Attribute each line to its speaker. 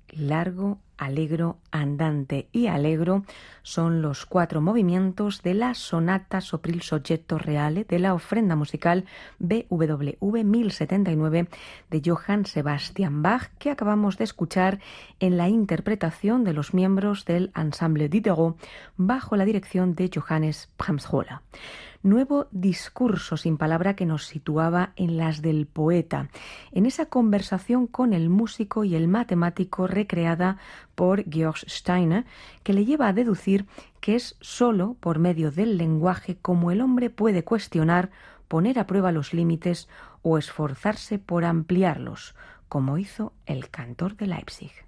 Speaker 1: largo, allegro, andante y allegro son los 4 movimientos de la sonata sopril soggetto reale de la ofrenda musical BWV 1079 de Johann Sebastian Bach, que acabamos de escuchar en la interpretación de los miembros del Ensemble Diderot bajo la dirección de Johannes Brahms-Höhle. Nuevo discurso sin palabra que nos situaba en las del poeta, en esa conversación con el músico y el matemático recreada por Georg Steiner, que le lleva a deducir que es sólo por medio del lenguaje como el hombre puede cuestionar, poner a prueba los límites o esforzarse por ampliarlos, como hizo el cantor de Leipzig.